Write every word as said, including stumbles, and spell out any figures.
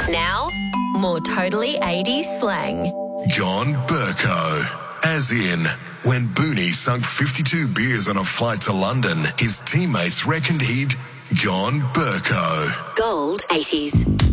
Now, more totally eighties slang. Gone Burko. As in, when Booney sunk fifty-two beers on a flight to London, his teammates reckoned he'd gone Burko. Gold eighties.